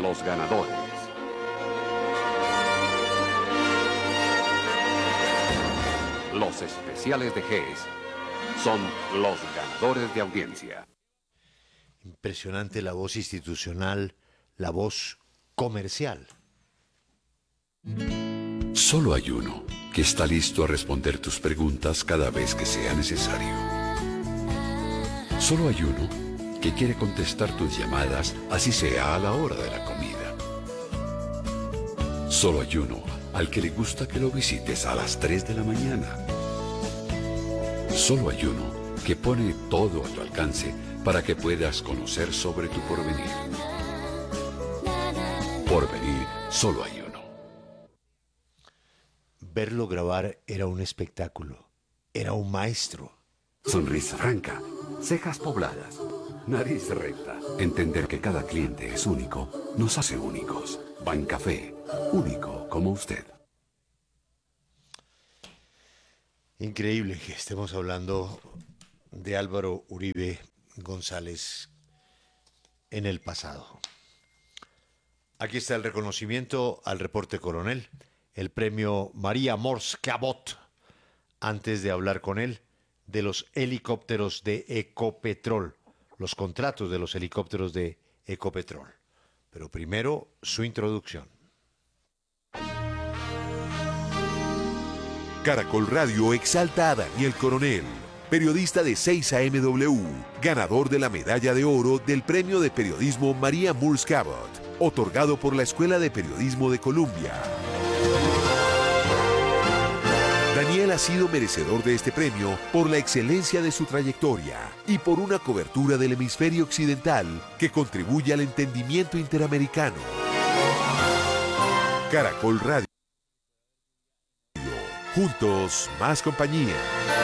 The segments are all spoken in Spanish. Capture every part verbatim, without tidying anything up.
los ganadores. Los especiales de G E S son los ganadores de audiencia. Impresionante la voz institucional, la voz comercial. Solo hay uno que está listo a responder tus preguntas cada vez que sea necesario. Solo hay uno que quiere contestar tus llamadas, así sea a la hora de la comida. Solo hay uno al que le gusta que lo visites a las tres de la mañana. Solo hay uno que pone todo a tu alcance para que puedas conocer sobre tu porvenir. Porvenir, solo hay uno. Verlo grabar era un espectáculo, era un maestro. Sonrisa franca, cejas pobladas, nariz recta. Entender que cada cliente es único nos hace únicos. Bancafé, único como usted. Increíble que estemos hablando de Álvaro Uribe González en el pasado. Aquí está el reconocimiento al reporte coronel, el premio María Mors Cabot, antes de hablar con él de los helicópteros de Ecopetrol, los contratos de los helicópteros de Ecopetrol. Pero primero, su introducción. Caracol Radio exalta a Daniel Coronel, periodista de seis A M W, ganador de la medalla de oro del Premio de Periodismo María Mors Cabot, otorgado por la Escuela de Periodismo de Colombia. Daniel ha sido merecedor de este premio por la excelencia de su trayectoria y por una cobertura del hemisferio occidental que contribuye al entendimiento interamericano. Caracol Radio. Juntos, más compañía.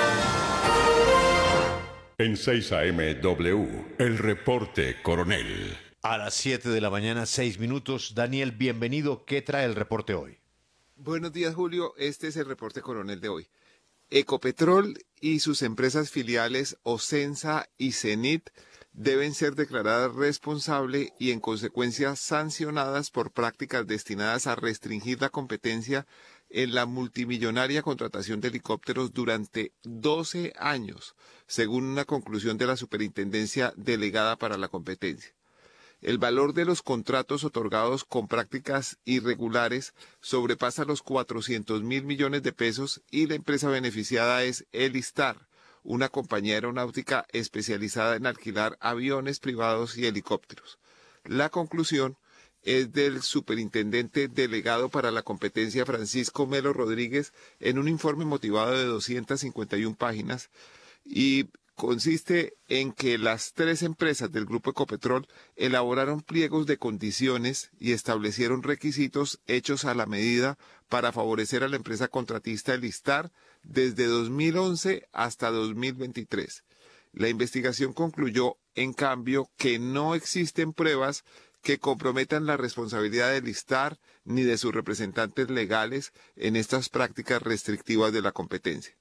En seis A M W, el reporte coronel. A las siete de la mañana, seis minutos. Daniel, bienvenido. ¿Qué trae el reporte hoy? Buenos días, Julio. Este es el reporte coronel de hoy. Ecopetrol y sus empresas filiales Ocensa y Cenit deben ser declaradas responsables y en consecuencia sancionadas por prácticas destinadas a restringir la competencia en la multimillonaria contratación de helicópteros durante doce años, según una conclusión de la Superintendencia Delegada para la Competencia. El valor de los contratos otorgados con prácticas irregulares sobrepasa los cuatrocientos mil millones de pesos y la empresa beneficiada es Elistar, una compañía aeronáutica especializada en alquilar aviones privados y helicópteros. La conclusión es del superintendente delegado para la competencia Francisco Melo Rodríguez en un informe motivado de doscientas cincuenta y una páginas y consiste en que las tres empresas del Grupo Ecopetrol elaboraron pliegos de condiciones y establecieron requisitos hechos a la medida para favorecer a la empresa contratista Elistar desde dos mil once hasta dos mil veintitrés. La investigación concluyó, en cambio, que no existen pruebas que comprometan la responsabilidad de Elistar ni de sus representantes legales en estas prácticas restrictivas de la competencia.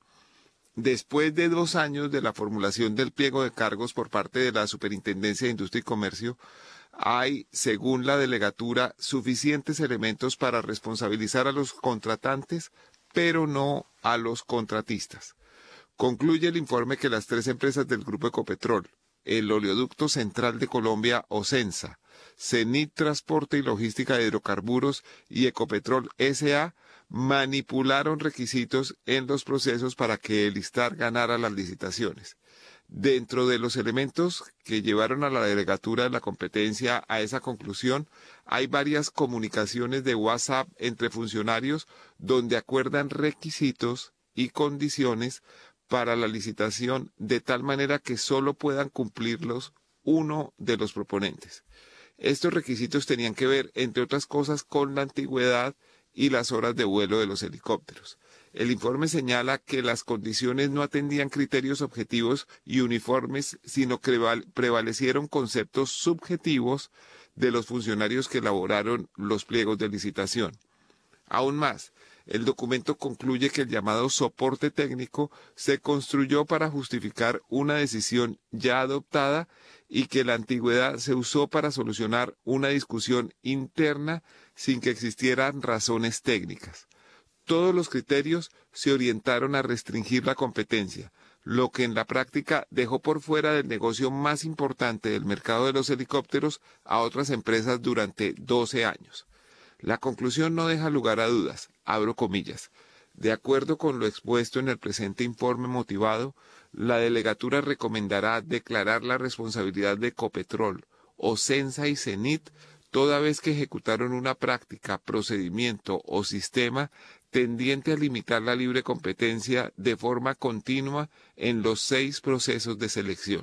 Después de dos años de la formulación del pliego de cargos por parte de la Superintendencia de Industria y Comercio, hay, según la delegatura, suficientes elementos para responsabilizar a los contratantes, pero no a los contratistas. Concluye el informe que las tres empresas del Grupo Ecopetrol, el Oleoducto Central de Colombia, Ocensa, Cenit Transporte y Logística de Hidrocarburos y Ecopetrol S A manipularon requisitos en los procesos para que Elistar ganara las licitaciones. Dentro de los elementos que llevaron a la delegatura de la competencia a esa conclusión, hay varias comunicaciones de WhatsApp entre funcionarios donde acuerdan requisitos y condiciones para la licitación de tal manera que solo puedan cumplirlos uno de los proponentes. Estos requisitos tenían que ver, entre otras cosas, con la antigüedad y las horas de vuelo de los helicópteros. El informe señala que las condiciones no atendían criterios objetivos y uniformes, sino que prevalecieron conceptos subjetivos de los funcionarios que elaboraron los pliegos de licitación. Aún más, el documento concluye que el llamado soporte técnico se construyó para justificar una decisión ya adoptada y que la antigüedad se usó para solucionar una discusión interna sin que existieran razones técnicas. Todos los criterios se orientaron a restringir la competencia, lo que en la práctica dejó por fuera del negocio más importante del mercado de los helicópteros a otras empresas durante doce años. La conclusión no deja lugar a dudas, abro comillas. De acuerdo con lo expuesto en el presente informe motivado, la delegatura recomendará declarar la responsabilidad de Ecopetrol, Ocensa y Cenit toda vez que ejecutaron una práctica, procedimiento o sistema tendiente a limitar la libre competencia de forma continua en los seis procesos de selección.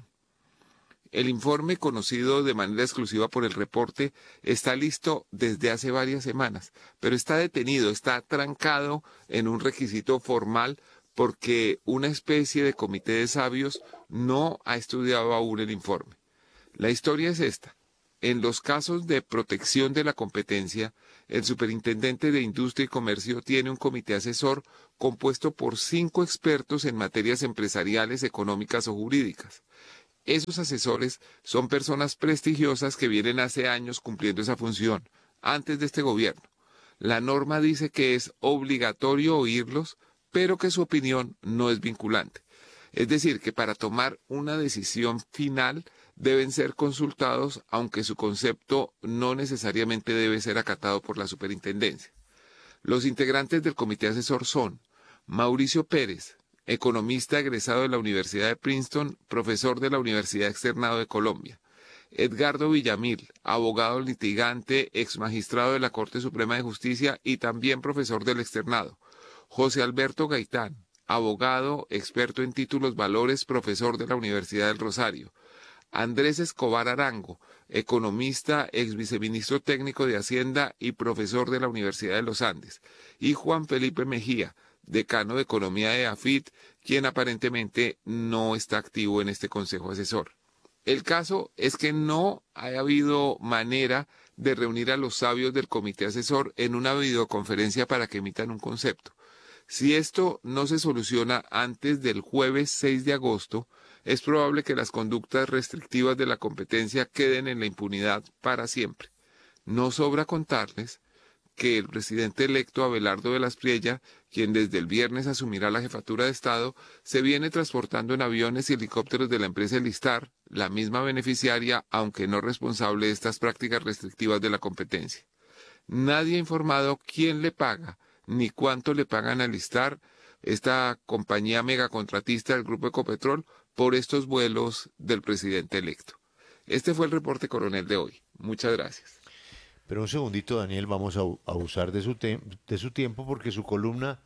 El informe, conocido de manera exclusiva por el reporte, está listo desde hace varias semanas, pero está detenido, está trancado en un requisito formal porque una especie de comité de sabios no ha estudiado aún el informe. La historia es esta. En los casos de protección de la competencia, el Superintendente de Industria y Comercio tiene un comité asesor compuesto por cinco expertos en materias empresariales, económicas o jurídicas. Esos asesores son personas prestigiosas que vienen hace años cumpliendo esa función, antes de este gobierno. La norma dice que es obligatorio oírlos, pero que su opinión no es vinculante. Es decir, que para tomar una decisión final deben ser consultados, aunque su concepto no necesariamente debe ser acatado por la superintendencia. Los integrantes del comité asesor son Mauricio Pérez, economista egresado de la Universidad de Princeton, profesor de la Universidad Externado de Colombia; Edgardo Villamil, abogado litigante, exmagistrado de la Corte Suprema de Justicia y también profesor del Externado; José Alberto Gaitán, abogado, experto en títulos valores, profesor de la Universidad del Rosario; Andrés Escobar Arango, economista, ex viceministro técnico de Hacienda y profesor de la Universidad de los Andes; y Juan Felipe Mejía, decano de Economía de AFIT, quien aparentemente no está activo en este consejo asesor. El caso es que no ha habido manera de reunir a los sabios del comité asesor en una videoconferencia para que emitan un concepto. Si esto no se soluciona antes del jueves seis de agosto, es probable que las conductas restrictivas de la competencia queden en la impunidad para siempre. No sobra contarles que el presidente electo Abelardo de las Priella, quien desde el viernes asumirá la jefatura de Estado, se viene transportando en aviones y helicópteros de la empresa Elistar, la misma beneficiaria, aunque no responsable de estas prácticas restrictivas de la competencia. Nadie ha informado quién le paga, ni cuánto le pagan a Elistar, esta compañía megacontratista del Grupo Ecopetrol, por estos vuelos del presidente electo. Este fue el reporte coronel de hoy. Muchas gracias. Pero un segundito, Daniel, vamos a, a usar de su, de su tiempo porque su columna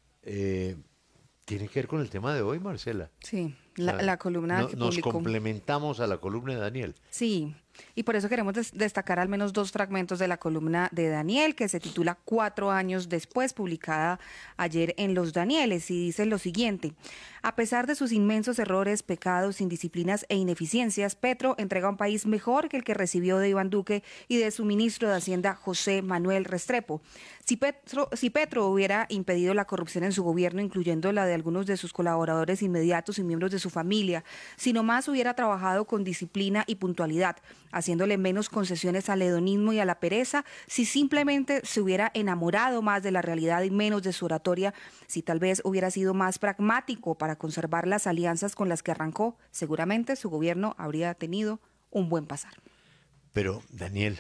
eh, tiene que ver con el tema de hoy, Marcela. Sí, la, o sea, la columna no, que nos publicó. complementamos a la columna de Daniel. Sí, y por eso queremos des destacar al menos dos fragmentos de la columna de Daniel, que se titula Cuatro años después, publicada ayer en Los Danieles, y dice lo siguiente: a pesar de sus inmensos errores, pecados, indisciplinas e ineficiencias, Petro entrega un país mejor que el que recibió de Iván Duque y de su ministro de Hacienda, José Manuel Restrepo. Si Petro, si Petro hubiera impedido la corrupción en su gobierno, incluyendo la de algunos de sus colaboradores inmediatos y miembros de su familia, si nomás hubiera trabajado con disciplina y puntualidad, haciéndole menos concesiones al hedonismo y a la pereza, si simplemente se hubiera enamorado más de la realidad y menos de su oratoria, si tal vez hubiera sido más pragmático para conservar las alianzas con las que arrancó, seguramente su gobierno habría tenido un buen pasar. Pero, Daniel,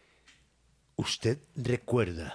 ¿usted recuerda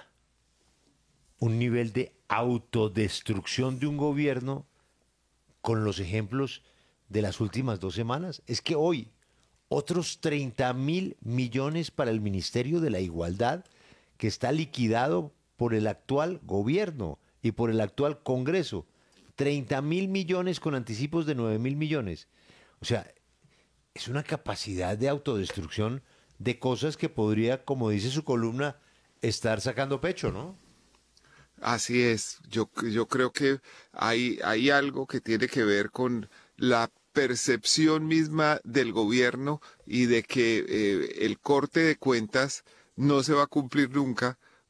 un nivel de autodestrucción de un gobierno con los ejemplos de las últimas dos semanas? Es que hoy otros treinta mil millones para el Ministerio de la Igualdad, que está liquidado por el actual gobierno y por el actual Congreso. treinta mil millones con anticipos de nueve mil millones. O sea, es una capacidad de autodestrucción de cosas que podría, como dice su columna, estar sacando pecho, ¿no? Así es. Yo, yo creo que hay, hay algo que tiene que ver con la percepción misma del gobierno y de que eh, el corte de cuentas no se va a cumplir nunca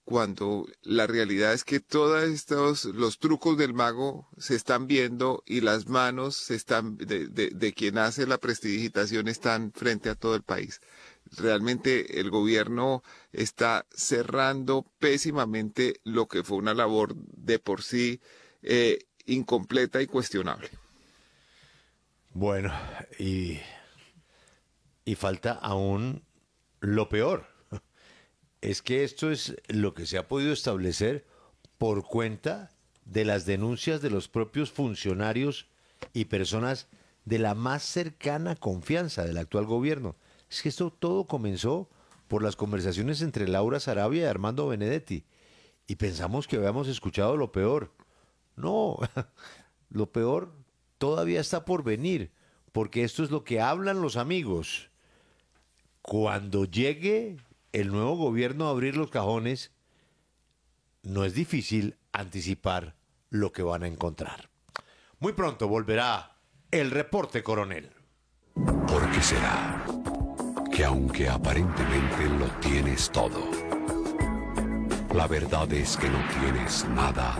cuando la realidad es que todos estos, los trucos del mago se están viendo y las manos se están, de, de, de quien hace la prestidigitación están frente a todo el país. Realmente el gobierno está cerrando pésimamente lo que fue una labor de por sí eh, incompleta y cuestionable. Bueno, y, y falta aún lo peor. Es que esto es lo que se ha podido establecer por cuenta de las denuncias de los propios funcionarios y personas de la más cercana confianza del actual gobierno. Es que esto todo comenzó por las conversaciones entre Laura Sarabia y Armando Benedetti. Y pensamos que habíamos escuchado lo peor. No, lo peor todavía está por venir, porque esto es lo que hablan los amigos. Cuando llegue el nuevo gobierno a abrir los cajones, no es difícil anticipar lo que van a encontrar. Muy pronto volverá el reporte, coronel. ¿Por qué será que aunque aparentemente lo tienes todo, la verdad es que no tienes nada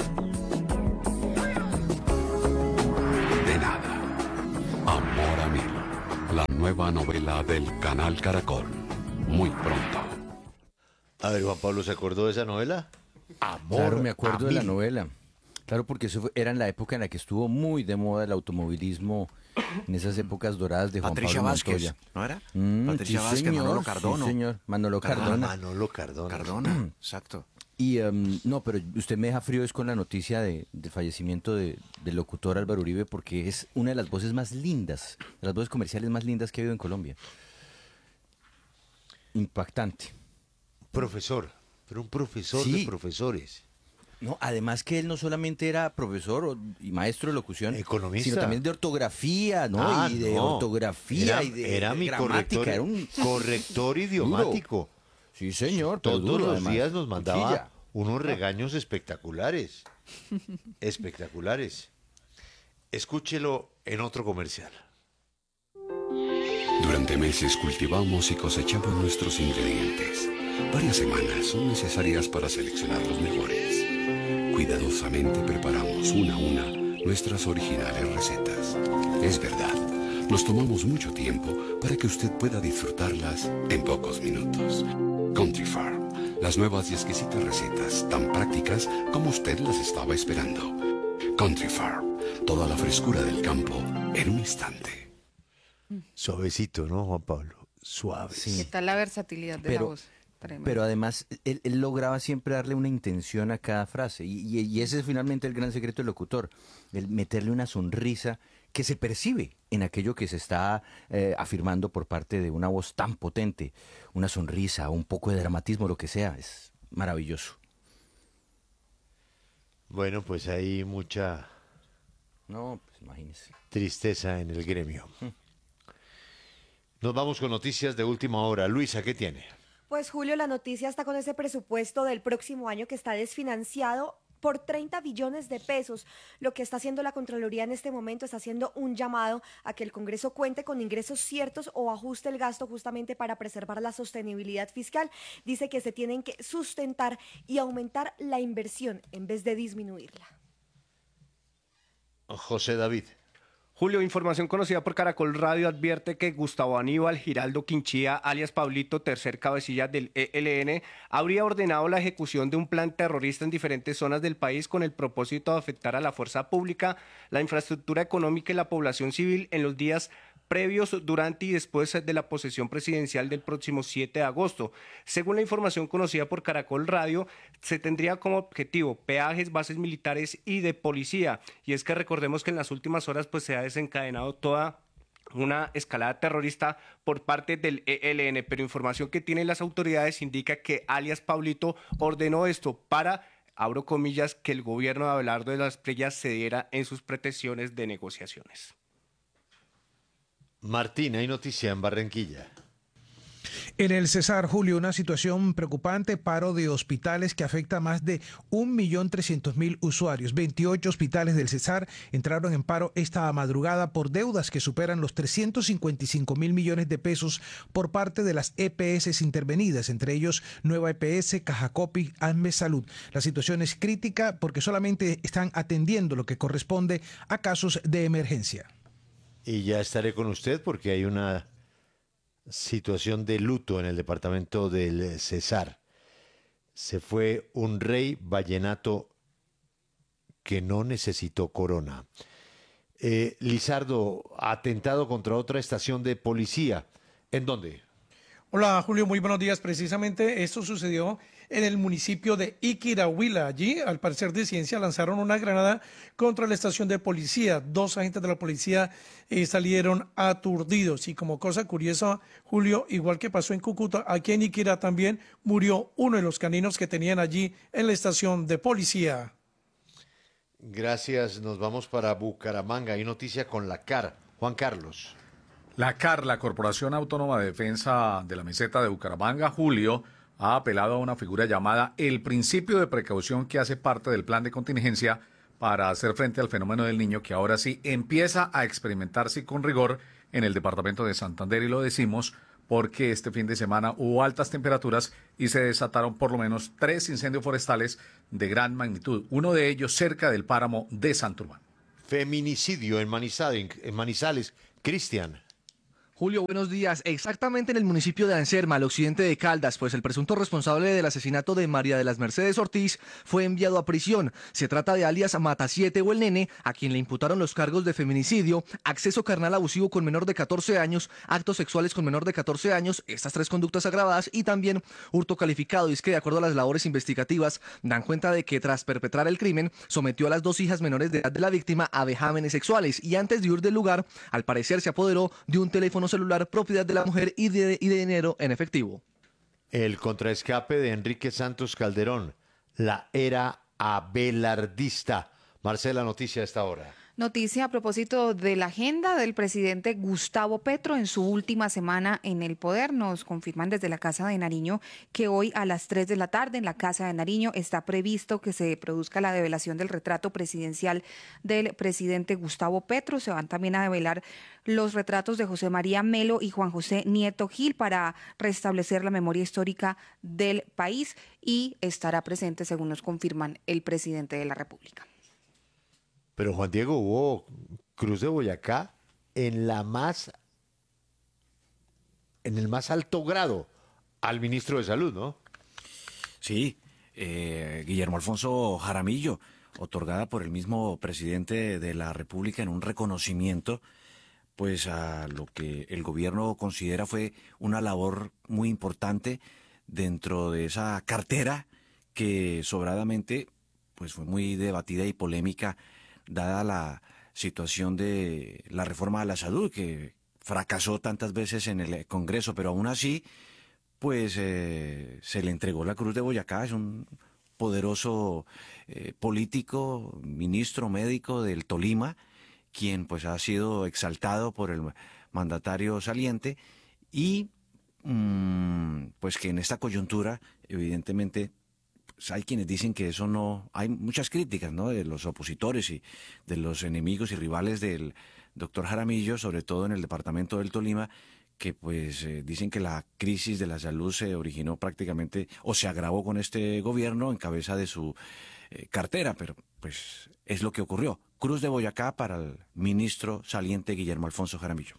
de nada? Amor a Mil, la nueva novela del Canal Caracol. Muy pronto. A ver, Juan Pablo, ¿se acordó de esa novela? Amor Claro, me acuerdo a de la Mil. novela. Claro, porque eso fue- era en la época en la que estuvo muy de moda el automovilismo, en esas épocas doradas de Juan Patricia Pablo Vázquez, Montoya. ¿no era? Mm, Patricia sí, Vázquez, señor, Manolo sí, Cardono. señor, Manolo Cardona. Cardona. Manolo Cardona. Cardona, exacto. Y em, no, pero usted me deja frío es con la noticia de, del fallecimiento de- del locutor Álvaro Uribe, porque es una de las voces más lindas, de las voces comerciales más lindas que ha habido en Colombia. Impactante. Profesor, pero un profesor Sí. de profesores. No, además que él no solamente era profesor o- y maestro de locución, Economista. sino también de ortografía, ¿no? Ah, y de no. ortografía Era, y de era mi gramática, corrector, era un corrector idiomático. Sí, señor, pero Todos duro, los además. días nos mandaba Cuchilla. unos regaños espectaculares. Espectaculares. Escúchelo en otro comercial. Durante meses cultivamos y cosechamos nuestros ingredientes. Varias semanas son necesarias para seleccionar los mejores. Cuidadosamente preparamos una a una nuestras originales recetas. Es verdad, nos tomamos mucho tiempo para que usted pueda disfrutarlas en pocos minutos. Country Farm, las nuevas y exquisitas recetas tan prácticas como usted las estaba esperando. Country Farm, toda la frescura del campo en un instante. Suavecito, ¿no, Juan Pablo? Suave. Sí. ¿Qué tal la versatilidad de Pero- la voz? Tremendo. Pero además, él, él lograba siempre darle una intención a cada frase. Y, y- y ese es finalmente el gran secreto del locutor, el meterle una sonrisa que se percibe en aquello que se está eh, afirmando por parte de una voz tan potente. Una sonrisa, un poco de dramatismo, lo que sea. Es maravilloso. Bueno, pues hay mucha No, pues imagínese. tristeza en el gremio. Nos vamos con noticias de última hora. Luisa, ¿qué tiene? Pues Julio, la noticia está con ese presupuesto del próximo año que está desfinanciado por treinta billones de pesos. Lo que está haciendo la Contraloría en este momento está haciendo un llamado a que el Congreso cuente con ingresos ciertos o ajuste el gasto justamente para preservar la sostenibilidad fiscal. Dice que se tienen que sustentar y aumentar la inversión en vez de disminuirla. José David. Julio, información conocida por Caracol Radio advierte que Gustavo Aníbal Giraldo Quinchía, alias Pablito, tercer cabecilla del E L N, habría ordenado la ejecución de un plan terrorista en diferentes zonas del país con el propósito de afectar a la fuerza pública, la infraestructura económica y la población civil en los días previos, durante y después de la posesión presidencial del próximo siete de agosto. Según la información conocida por Caracol Radio, se tendría como objetivo peajes, bases militares y de policía. Y es que recordemos que en las últimas horas pues se ha desencadenado toda una escalada terrorista por parte del E L N, pero información que tienen las autoridades indica que alias Pablito ordenó esto para, abro comillas, que el gobierno de Abelardo de las Playas cediera en sus pretensiones de negociaciones. Martín, hay noticia en Barranquilla. En el Cesar, Julio, una situación preocupante, paro de hospitales que afecta a más de un millón trescientos mil usuarios. veintiocho hospitales del Cesar entraron en paro esta madrugada por deudas que superan los trescientos cincuenta y cinco mil millones de pesos por parte de las E P S intervenidas, entre ellos Nueva E P S, Cajacopi, AMBE Salud. La situación es crítica porque solamente están atendiendo lo que corresponde a casos de emergencia. Y ya estaré con usted porque hay una situación de luto en el departamento del Cesar. Se fue un rey vallenato que no necesitó corona. Eh, Lizardo, atentado contra otra estación de policía. ¿En dónde? Hola Julio, muy buenos días. Precisamente esto sucedió en el municipio de Iquirahuila. Allí, al parecer de ciencia, lanzaron una granada contra la estación de policía. Dos agentes de la policía eh, salieron aturdidos. Y como cosa curiosa, Julio, igual que pasó en Cúcuta, aquí en Iquira también murió uno de los caninos que tenían allí en la estación de policía. Gracias, nos vamos para Bucaramanga. Hay noticia con la C A R. Juan Carlos. La C A R, la Corporación Autónoma de Defensa de la Meseta de Bucaramanga, Julio, ha apelado a una figura llamada el principio de precaución que hace parte del plan de contingencia para hacer frente al fenómeno del niño que ahora sí empieza a experimentarse con rigor en el departamento de Santander, y lo decimos porque este fin de semana hubo altas temperaturas y se desataron por lo menos tres incendios forestales de gran magnitud, uno de ellos cerca del páramo de Santurbán. Feminicidio en Manizales, en Manizales. Cristian. Julio, buenos días. Exactamente en el municipio de Anserma, al occidente de Caldas, pues el presunto responsable del asesinato de María de las Mercedes Ortiz fue enviado a prisión. Se trata de alias Mata siete o el Nene, a quien le imputaron los cargos de feminicidio, acceso carnal abusivo con menor de catorce años, actos sexuales con menor de catorce años, estas tres conductas agravadas, y también hurto calificado. Y es que, de acuerdo a las labores investigativas, dan cuenta de que tras perpetrar el crimen, sometió a las dos hijas menores de edad de la víctima a vejámenes sexuales, y antes de huir del lugar, al parecer se apoderó de un teléfono celular propiedad de la mujer y de, y de dinero en efectivo. El contraescape de Enrique Santos Calderón, la era abelardista. Marcela, noticia a esta hora. Noticia a propósito de la agenda del presidente Gustavo Petro en su última semana en el poder. Nos confirman desde la Casa de Nariño que hoy a las tres de la tarde en la Casa de Nariño está previsto que se produzca la develación del retrato presidencial del presidente Gustavo Petro. Se van también a develar los retratos de José María Melo y Juan José Nieto Gil para restablecer la memoria histórica del país, y estará presente, según nos confirman, el presidente de la República. Pero Juan Diego, hubo Cruz de Boyacá en la más, en el más alto grado al ministro de Salud, ¿no? Sí, eh, Guillermo Alfonso Jaramillo, otorgada por el mismo presidente de la República en un reconocimiento, pues a lo que el gobierno considera fue una labor muy importante dentro de esa cartera que sobradamente pues fue muy debatida y polémica, dada la situación de la reforma de la salud, que fracasó tantas veces en el Congreso, pero aún así, pues eh, se le entregó la Cruz de Boyacá. Es un poderoso eh, político, ministro médico del Tolima, quien pues ha sido exaltado por el mandatario saliente, y mmm, pues que en esta coyuntura, evidentemente, hay quienes dicen que eso no, hay muchas críticas, ¿no?, de los opositores y de los enemigos y rivales del doctor Jaramillo, sobre todo en el departamento del Tolima, que pues eh, dicen que la crisis de la salud se originó prácticamente o se agravó con este gobierno en cabeza de su eh, cartera, pero pues es lo que ocurrió. Cruz de Boyacá para el ministro saliente Guillermo Alfonso Jaramillo.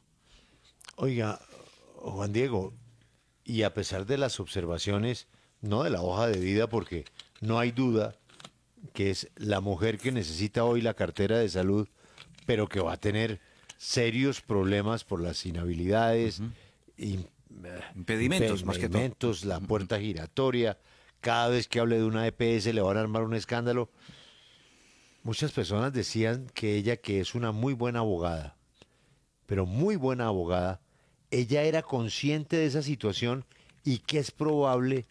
Oiga, Juan Diego, y a pesar de las observaciones, no de la hoja de vida, porque no hay duda que es la mujer que necesita hoy la cartera de salud, pero que va a tener serios problemas por las inhabilidades, uh-huh. y, impedimentos, impedimentos, más que todo. La puerta giratoria, cada vez que hable de una E P S le van a armar un escándalo. Muchas personas decían que ella, que es una muy buena abogada, pero muy buena abogada, ella era consciente de esa situación y que es probable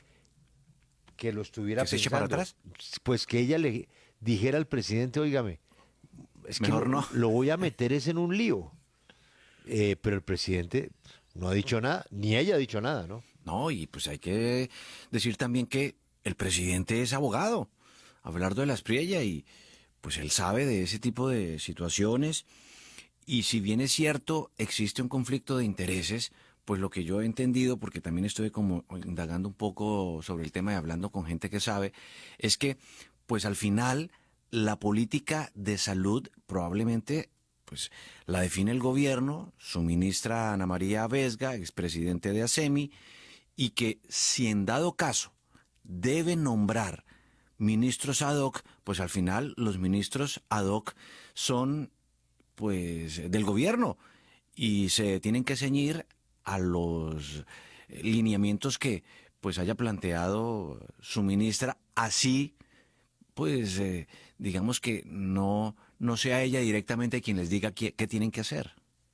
que lo estuviera ¿Que se eche pensando. para atrás? Pues que ella le dijera al presidente, óigame, es Mejor que no. Lo voy a meter es en un lío. Eh, pero el presidente, no ha dicho nada, ni ella ha dicho nada, ¿no? No, y pues hay que decir también que el presidente es abogado, Abelardo de la Espriella, y pues él sabe de ese tipo de situaciones. Y si bien es cierto, existe un conflicto de intereses, pues lo que yo he entendido, porque también estoy como indagando un poco sobre el tema y hablando con gente que sabe, es que pues al final la política de salud probablemente pues la define el gobierno, su ministra Ana María Vesga, expresidente de ASEMI, y que si en dado caso debe nombrar ministros ad hoc, pues al final los ministros ad hoc son pues del gobierno y se tienen que ceñir a los lineamientos que pues haya planteado su ministra, así pues eh, digamos que no, no sea ella directamente quien les diga qué, qué tienen que hacer.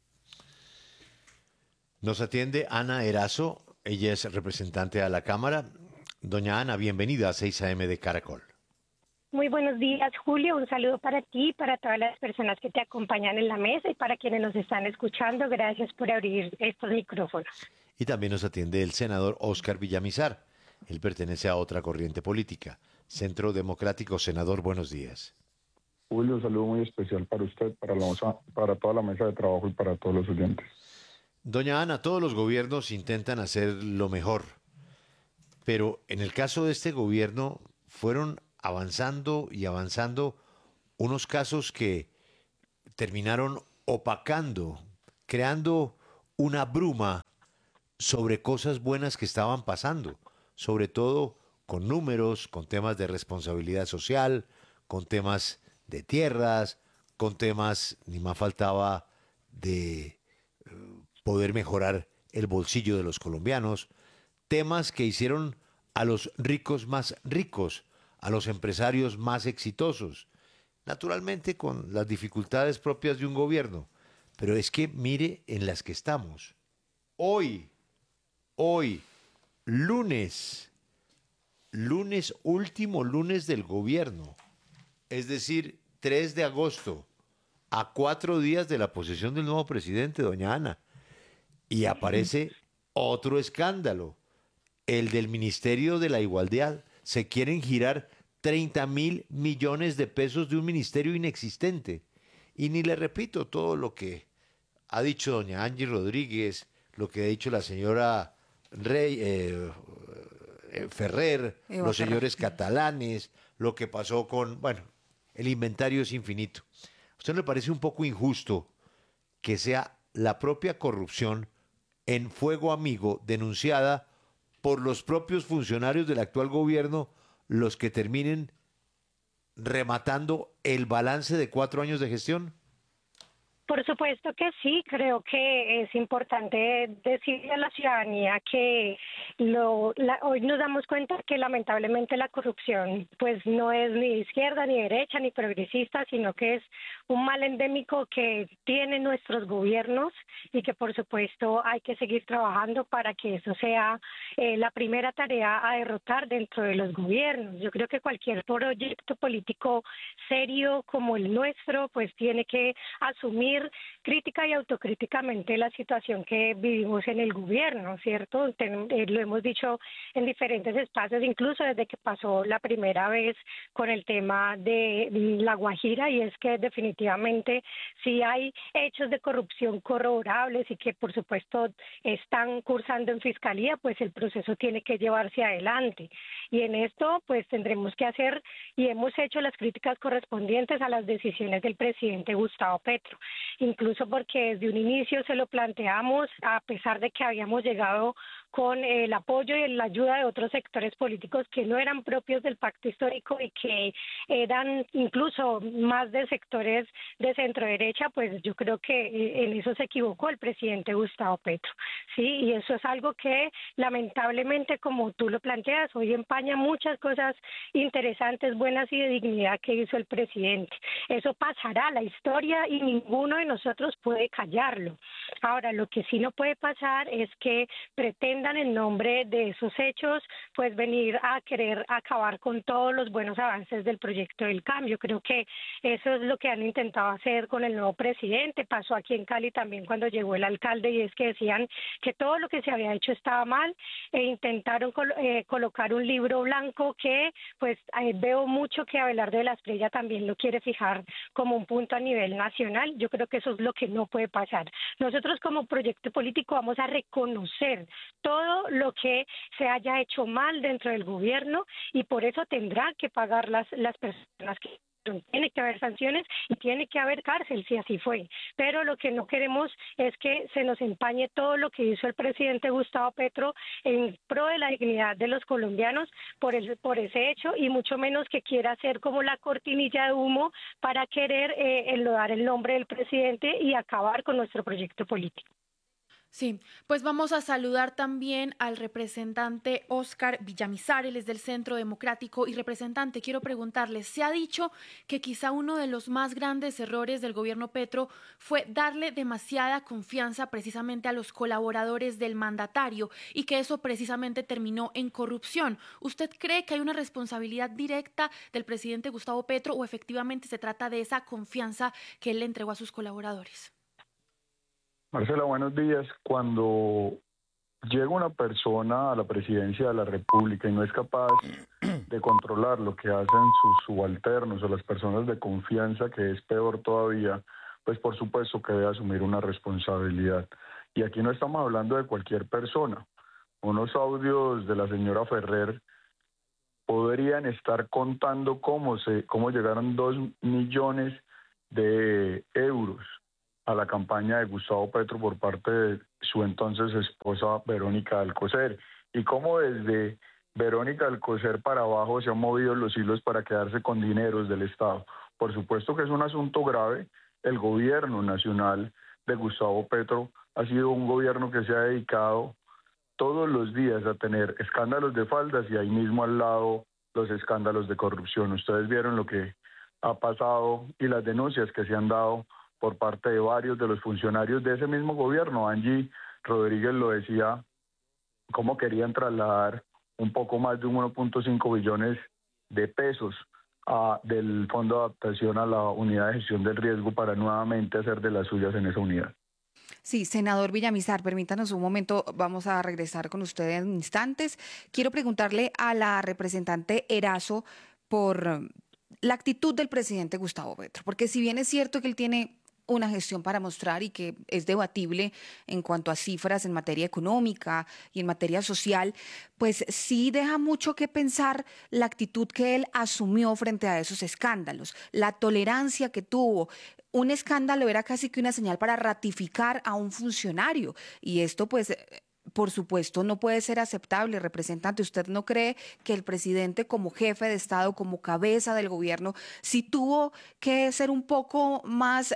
Nos atiende Ana Erazo, ella es representante a la Cámara. Doña Ana, bienvenida a seis a eme de Caracol. Muy buenos días, Julio. Un saludo para ti, para todas las personas que te acompañan en la mesa y para quienes nos están escuchando. Gracias por abrir estos micrófonos. Y también nos atiende el senador Óscar Villamizar. Él pertenece a otra corriente política. Centro Democrático. Senador, buenos días. Julio, un saludo muy especial para usted, para, la mesa, para toda la mesa de trabajo y para todos los oyentes. Doña Ana, todos los gobiernos intentan hacer lo mejor, pero en el caso de este gobierno fueron avanzando y avanzando unos casos que terminaron opacando, creando una bruma sobre cosas buenas que estaban pasando, sobre todo con números, con temas de responsabilidad social, con temas de tierras, con temas, ni más faltaba, de poder mejorar el bolsillo de los colombianos, temas que hicieron a los ricos más ricos, a los empresarios más exitosos, naturalmente con las dificultades propias de un gobierno, pero es que mire en las que estamos. Hoy, hoy, lunes, lunes, último lunes del gobierno, es decir, tres de agosto, a cuatro días de la posesión del nuevo presidente, doña Ana, y aparece otro escándalo, el del Ministerio de la Igualdad. Se quieren girar treinta mil millones de pesos de un ministerio inexistente. Y ni le repito todo lo que ha dicho doña Angie Rodríguez, lo que ha dicho la señora Rey, eh, eh, Ferrer, Eva los Ferrer. señores catalanes, lo que pasó con, bueno, el inventario es infinito. ¿A usted no le parece un poco injusto que sea la propia corrupción en Fuego Amigo denunciada por los propios funcionarios del actual gobierno los que terminen rematando el balance de cuatro años de gestión? Por supuesto que sí, creo que es importante decirle a la ciudadanía que lo, la, hoy nos damos cuenta que lamentablemente la corrupción pues no es ni de izquierda, ni derecha, ni progresista, sino que es un mal endémico que tienen nuestros gobiernos y que por supuesto hay que seguir trabajando para que eso sea eh, la primera tarea a derrotar dentro de los gobiernos. Yo creo que cualquier proyecto político serio como el nuestro pues tiene que asumir crítica y autocríticamente la situación que vivimos en el gobierno, ¿cierto? Ten, eh, lo hemos dicho en diferentes espacios, incluso desde que pasó la primera vez con el tema de La Guajira, y es que definitivamente si hay hechos de corrupción corroborables y que por supuesto están cursando en fiscalía, pues el proceso tiene que llevarse adelante. Y en esto pues tendremos que hacer y hemos hecho las críticas correspondientes a las decisiones del presidente Gustavo Petro. Incluso porque desde un inicio se lo planteamos, a pesar de que habíamos llegado con el apoyo y la ayuda de otros sectores políticos que no eran propios del pacto histórico y que eran incluso más de sectores de centro derecha, pues yo creo que en eso se equivocó el presidente Gustavo Petro, sí, y eso es algo que lamentablemente, como tú lo planteas, hoy empaña muchas cosas interesantes, buenas y de dignidad que hizo el presidente. Eso pasará a la historia y ninguno de nosotros puede callarlo. Ahora, lo que sí no puede pasar es que pretenda pretendan en nombre de esos hechos pues venir a querer acabar con todos los buenos avances del proyecto del cambio. Creo que eso es lo que han intentado hacer con el nuevo presidente. Pasó aquí en Cali también cuando llegó el alcalde, y es que decían que todo lo que se había hecho estaba mal e intentaron col- eh, colocar un libro blanco que pues eh, veo mucho que Abelardo de la Espriella también lo quiere fijar como un punto a nivel nacional. Yo creo que eso es lo que no puede pasar. Nosotros como proyecto político vamos a reconocer todo lo que se haya hecho mal dentro del gobierno, y por eso tendrán que pagar las, las personas que... Tiene que haber sanciones y tiene que haber cárcel, si así fue. Pero lo que no queremos es que se nos empañe todo lo que hizo el presidente Gustavo Petro en pro de la dignidad de los colombianos por, el, por ese hecho, y mucho menos que quiera hacer como la cortinilla de humo para querer eh, enlodar el nombre del presidente y acabar con nuestro proyecto político. Sí, pues vamos a saludar también al representante Óscar Villamizar, él es del Centro Democrático. Y representante, quiero preguntarle, se ha dicho que quizá uno de los más grandes errores del gobierno Petro fue darle demasiada confianza precisamente a los colaboradores del mandatario y que eso precisamente terminó en corrupción. ¿Usted cree que hay una responsabilidad directa del presidente Gustavo Petro o efectivamente se trata de esa confianza que él le entregó a sus colaboradores? Marcela, buenos días. Cuando llega una persona a la presidencia de la República y no es capaz de controlar lo que hacen sus subalternos o las personas de confianza, que es peor todavía, pues por supuesto que debe asumir una responsabilidad. Y aquí no estamos hablando de cualquier persona. Unos audios de la señora Ferrer podrían estar contando cómo, se, cómo llegaron dos millones de euros a la campaña de Gustavo Petro por parte de su entonces esposa Verónica Alcocer, y cómo desde Verónica Alcocer para abajo se han movido los hilos para quedarse con dineros del Estado. Por supuesto que es un asunto grave. El gobierno nacional de Gustavo Petro ha sido un gobierno que se ha dedicado todos los días a tener escándalos de faldas y ahí mismo al lado los escándalos de corrupción. Ustedes vieron lo que ha pasado y las denuncias que se han dado por parte de varios de los funcionarios de ese mismo gobierno. Angie Rodríguez lo decía, cómo querían trasladar un poco más de uno punto cinco billones de pesos a, del Fondo de Adaptación a la Unidad de Gestión del Riesgo para nuevamente hacer de las suyas en esa unidad. Sí, senador Villamizar, permítanos un momento, vamos a regresar con usted en instantes. Quiero preguntarle a la representante Erazo por la actitud del presidente Gustavo Petro, porque si bien es cierto que él tiene una gestión para mostrar y que es debatible en cuanto a cifras en materia económica y en materia social, pues sí deja mucho que pensar la actitud que él asumió frente a esos escándalos, la tolerancia que tuvo. Un escándalo era casi que una señal para ratificar a un funcionario, y esto pues por supuesto no puede ser aceptable. Representante, ¿usted no cree que el presidente como jefe de Estado, como cabeza del gobierno, sí tuvo que ser un poco más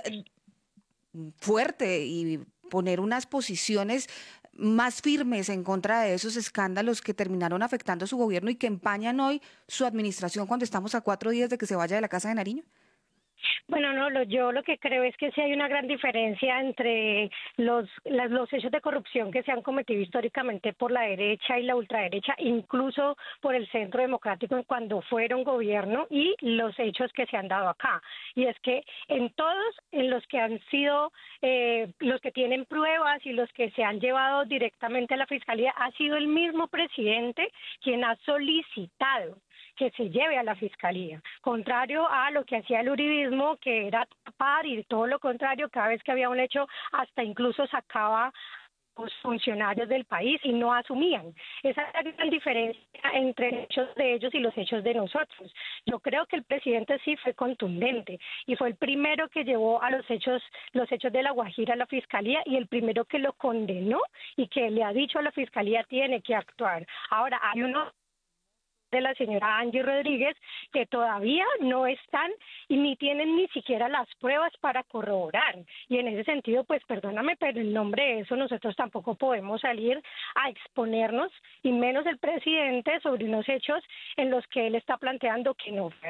fuerte y poner unas posiciones más firmes en contra de esos escándalos que terminaron afectando a su gobierno y que empañan hoy su administración cuando estamos a cuatro días de que se vaya de la Casa de Nariño? Bueno, no, lo, yo lo que creo es que sí hay una gran diferencia entre los, las, los hechos de corrupción que se han cometido históricamente por la derecha y la ultraderecha, incluso por el Centro Democrático cuando fueron gobierno, y los hechos que se han dado acá. Y es que en todos, en los que han sido, eh, los que tienen pruebas y los que se han llevado directamente a la Fiscalía, ha sido el mismo presidente quien ha solicitado que se lleve a la Fiscalía, contrario a lo que hacía el uribismo, que era tapar, y todo lo contrario, cada vez que había un hecho, hasta incluso sacaba los funcionarios del país y no asumían. Esa es la gran diferencia entre los hechos de ellos y los hechos de nosotros. Yo creo que el presidente sí fue contundente y fue el primero que llevó a los hechos, los hechos de La Guajira a la Fiscalía, y el primero que lo condenó y que le ha dicho a la Fiscalía tiene que actuar. Ahora, hay uno de la señora Angie Rodríguez que todavía no están y ni tienen ni siquiera las pruebas para corroborar, y en ese sentido pues perdóname, pero en nombre de eso nosotros tampoco podemos salir a exponernos, y menos el presidente, sobre unos hechos en los que él está planteando que no fue así.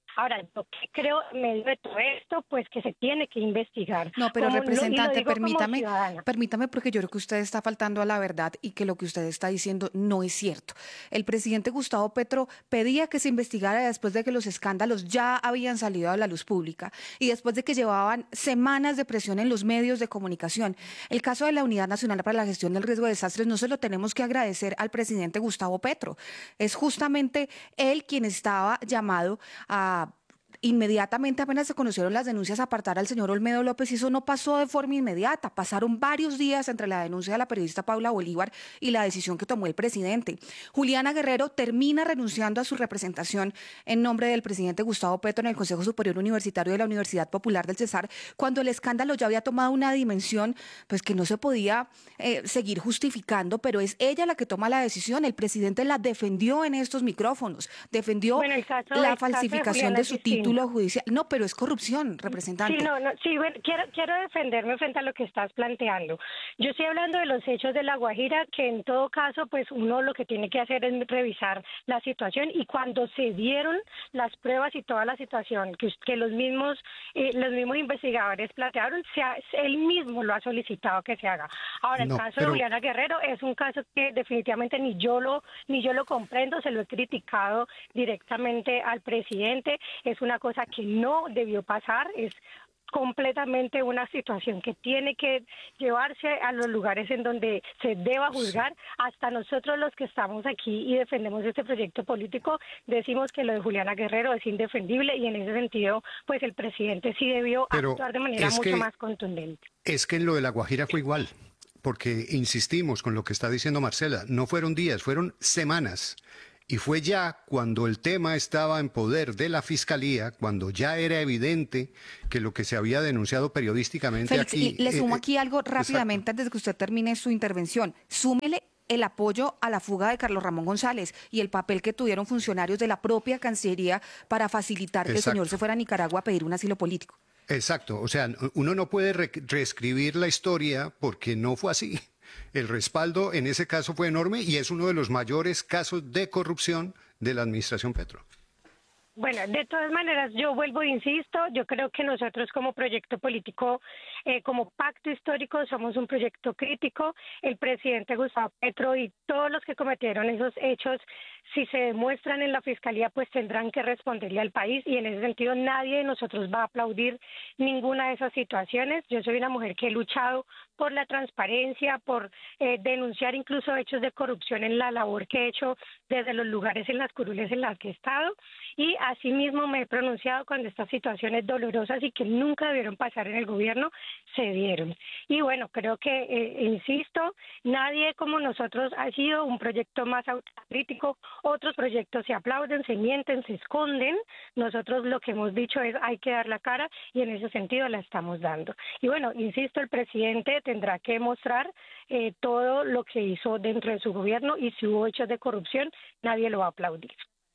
Ahora, yo creo, en medio de todo esto, pues que se tiene que investigar. No, pero Como representante, lo, lo permítame, permítame porque yo creo que usted está faltando a la verdad y que lo que usted está diciendo no es cierto. El presidente Gustavo Petro pedía que se investigara después de que los escándalos ya habían salido a la luz pública y después de que llevaban semanas de presión en los medios de comunicación. El caso de la Unidad Nacional para la Gestión del Riesgo de Desastres no se lo tenemos que agradecer al presidente Gustavo Petro. Es justamente él quien estaba llamado a inmediatamente, apenas se conocieron las denuncias, apartar al señor Olmedo López, y eso no pasó de forma inmediata. Pasaron varios días entre la denuncia de la periodista Paula Bolívar y la decisión que tomó el presidente. Juliana Guerrero termina renunciando a su representación en nombre del presidente Gustavo Petro en el Consejo Superior Universitario de la Universidad Popular del Cesar, cuando el escándalo ya había tomado una dimensión pues que no se podía eh, seguir justificando, pero es ella la que toma la decisión. El presidente la defendió en estos micrófonos, defendió bueno, el caso, la el falsificación de, de su título judicial. No, pero es corrupción, representante. Sí, no, no, sí, bueno, quiero, quiero defenderme frente a lo que estás planteando. Yo estoy hablando de los hechos de La Guajira, que en todo caso, pues uno lo que tiene que hacer es revisar la situación, y cuando se dieron las pruebas y toda la situación que, que los mismos eh, los mismos investigadores plantearon, se ha, él mismo lo ha solicitado que se haga. Ahora, el no, caso pero... de Juliana Guerrero es un caso que definitivamente ni yo lo ni yo lo comprendo, se lo he criticado directamente al presidente. Es una cosa que no debió pasar, es completamente una situación que tiene que llevarse a los lugares en donde se deba juzgar. Hasta nosotros los que estamos aquí y defendemos este proyecto político decimos que lo de Juliana Guerrero es indefendible, y en ese sentido pues el presidente sí debió Pero actuar de manera mucho que, más contundente. Es que en lo de La Guajira fue igual, porque insistimos con lo que está diciendo Marcela, no fueron días, fueron semanas. Y fue ya cuando el tema estaba en poder de la Fiscalía, cuando ya era evidente que lo que se había denunciado periodísticamente Félix, aquí... Y le sumo eh, aquí algo rápidamente exacto. antes de que usted termine su intervención. Súmele el apoyo a la fuga de Carlos Ramón González y el papel que tuvieron funcionarios de la propia Cancillería para facilitar que exacto. el señor se fuera a Nicaragua a pedir un asilo político. Exacto, o sea, uno no puede re reescribir la historia porque no fue así. El respaldo en ese caso fue enorme y es uno de los mayores casos de corrupción de la administración Petro. Bueno, de todas maneras, yo vuelvo e insisto, yo creo que nosotros como proyecto político, eh, como pacto histórico, somos un proyecto crítico. El presidente Gustavo Petro y todos los que cometieron esos hechos, si se demuestran en la Fiscalía, pues tendrán que responderle al país, y en ese sentido nadie de nosotros va a aplaudir ninguna de esas situaciones. Yo soy una mujer que he luchado por la transparencia, por eh, denunciar incluso hechos de corrupción en la labor que he hecho desde los lugares en las curules en las que he estado, y asimismo me he pronunciado cuando estas situaciones dolorosas y que nunca debieron pasar en el gobierno se dieron. Y bueno, creo que, eh, insisto, nadie como nosotros ha sido un proyecto más autocrítico. Otros proyectos se aplauden, se mienten, se esconden. Nosotros lo que hemos dicho es hay que dar la cara, y en ese sentido la estamos dando. Y bueno, insisto, el presidente tendrá que mostrar eh, todo lo que hizo dentro de su gobierno, y si hubo hechos de corrupción, nadie lo va a aplaudir.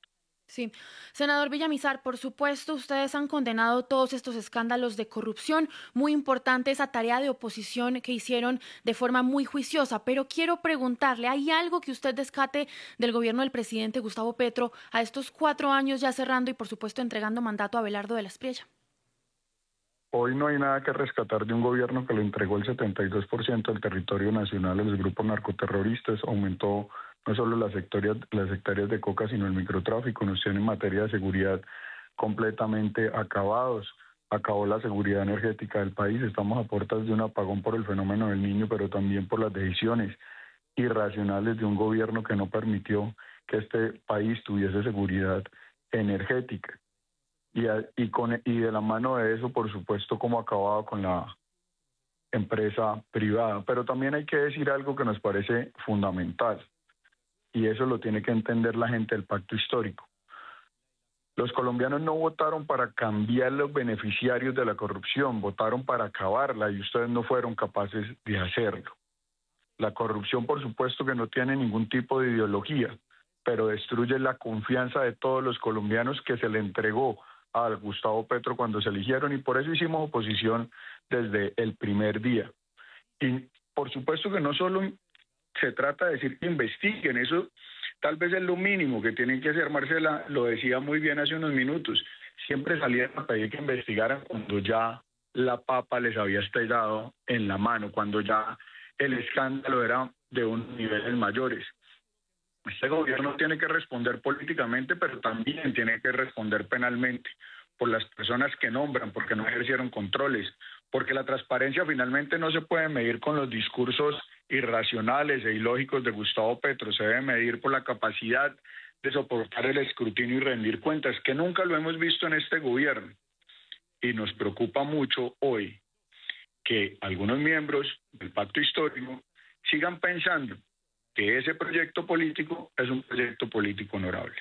Sí. Senador Villamizar, por supuesto, ustedes han condenado todos estos escándalos de corrupción. Muy importante esa tarea de oposición que hicieron de forma muy juiciosa, pero quiero preguntarle, ¿hay algo que usted descate del gobierno del presidente Gustavo Petro a estos cuatro años ya cerrando y, por supuesto, entregando mandato a Abelardo de la Espriella? Hoy no hay nada que rescatar de un gobierno que le entregó el setenta y dos por ciento del territorio nacional a los grupos narcoterroristas, aumentó no solo las hectáreas, las hectáreas de coca, sino el microtráfico, nos tiene en materia de seguridad completamente acabados, acabó la seguridad energética del país, estamos a puertas de un apagón por el fenómeno del Niño, pero también por las decisiones irracionales de un gobierno que no permitió que este país tuviese seguridad energética. Y, a, y, con, y de la mano de eso, por supuesto, como acababa con la empresa privada. Pero también hay que decir algo que nos parece fundamental, y eso lo tiene que entender la gente del pacto histórico. Los colombianos no votaron para cambiar los beneficiarios de la corrupción, votaron para acabarla, y ustedes no fueron capaces de hacerlo. La corrupción, por supuesto, que no tiene ningún tipo de ideología, pero destruye la confianza de todos los colombianos que se le entregó a Gustavo Petro cuando se eligieron, y por eso hicimos oposición desde el primer día. Y por supuesto que no solo se trata de decir que investiguen, eso tal vez es lo mínimo que tienen que hacer. Marcela lo decía muy bien hace unos minutos, siempre salían a pedir que investigaran cuando ya la papa les había estallado en la mano, cuando ya el escándalo era de unos niveles mayores. Este gobierno tiene que responder políticamente, pero también tiene que responder penalmente por las personas que nombran, porque no ejercieron controles, porque la transparencia finalmente no se puede medir con los discursos irracionales e ilógicos de Gustavo Petro, se debe medir por la capacidad de soportar el escrutinio y rendir cuentas, que nunca lo hemos visto en este gobierno. Y nos preocupa mucho hoy que algunos miembros del pacto histórico sigan pensando que ese proyecto político es un proyecto político honorable.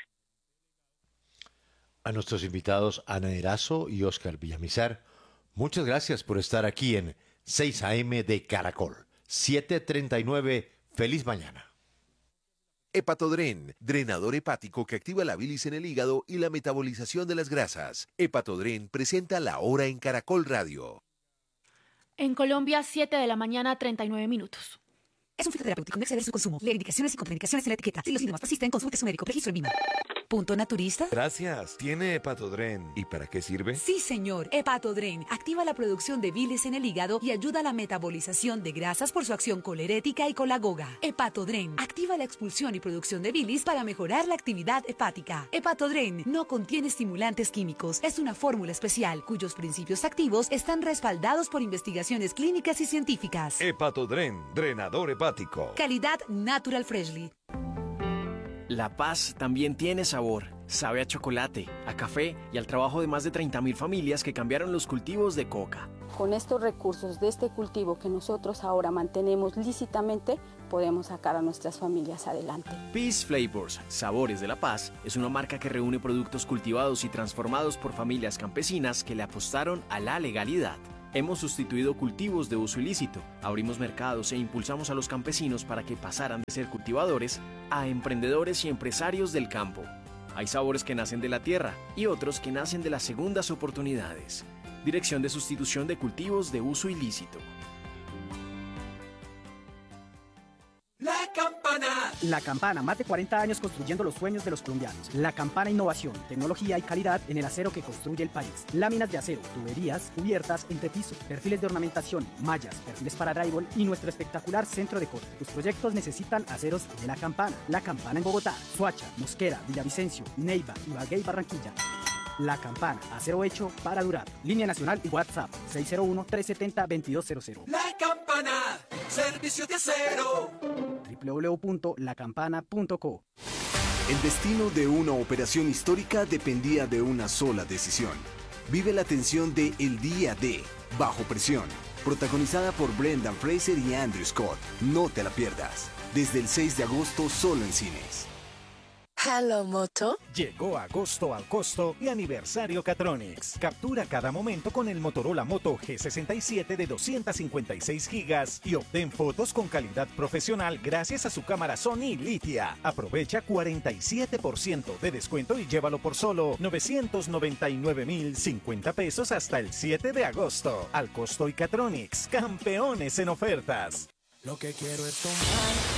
A nuestros invitados Ana Erazo y Óscar Villamizar, muchas gracias por estar aquí en seis a eme de Caracol. siete treinta y nueve, feliz mañana. Hepatodren, drenador hepático que activa la bilis en el hígado y la metabolización de las grasas. Hepatodren presenta La Hora en Caracol Radio. En Colombia, siete de la mañana, treinta y nueve minutos. Es un fitoterapéutico, no exceder su consumo. Lee indicaciones y contraindicaciones en la etiqueta. Si los síntomas persisten, consulte a su médico. Registro en Vima. ¿Punto naturista? Gracias. ¿Tiene Hepatodren? ¿Y para qué sirve? Sí, señor. Hepatodren activa la producción de bilis en el hígado y ayuda a la metabolización de grasas por su acción colerética y colagoga. Hepatodren activa la expulsión y producción de bilis para mejorar la actividad hepática. Hepatodren no contiene estimulantes químicos. Es una fórmula especial cuyos principios activos están respaldados por investigaciones clínicas y científicas. Hepatodren, drenador hepático. Calidad Natural Freshly. La paz también tiene sabor. Sabe a chocolate, a café y al trabajo de más de treinta mil familias que cambiaron los cultivos de coca. Con estos recursos de este cultivo que nosotros ahora mantenemos lícitamente, podemos sacar a nuestras familias adelante. Peace Flavors, Sabores de la Paz, es una marca que reúne productos cultivados y transformados por familias campesinas que le apostaron a la legalidad. Hemos sustituido cultivos de uso ilícito, abrimos mercados e impulsamos a los campesinos para que pasaran de ser cultivadores a emprendedores y empresarios del campo. Hay sabores que nacen de la tierra y otros que nacen de las segundas oportunidades. Dirección de Sustitución de Cultivos de Uso Ilícito. La Campana. La Campana, más de cuarenta años construyendo los sueños de los colombianos. La Campana, innovación, tecnología y calidad en el acero que construye el país. Láminas de acero, tuberías, cubiertas, entrepiso, perfiles de ornamentación, mallas, perfiles para drywall y nuestro espectacular centro de corte. Tus proyectos necesitan aceros de La Campana. La Campana en Bogotá, Soacha, Mosquera, Villavicencio, Neiva, Ibagué y Barranquilla. La Campana, acero hecho para durar. Línea nacional y WhatsApp seis cero uno, tres siete cero, dos cero cero. La Campana, servicio de acero. doble u doble u doble u punto la campana punto co. El destino de una operación histórica dependía de una sola decisión. Vive la tensión de El Día de Bajo Presión, protagonizada por Brendan Fraser y Andrew Scott. No te la pierdas. Desde el seis de agosto solo en cines. Hello Moto. Llegó agosto al costo y aniversario Catronics. Captura cada momento con el Motorola Moto G sesenta y siete de doscientos cincuenta y seis gigas y obtén fotos con calidad profesional gracias a su cámara Sony Litia. Aprovecha cuarenta y siete por ciento de descuento y llévalo por solo novecientos noventa y nueve mil cincuenta pesos hasta el siete de agosto. Al costo y Catronics, campeones en ofertas. Lo que quiero es tomar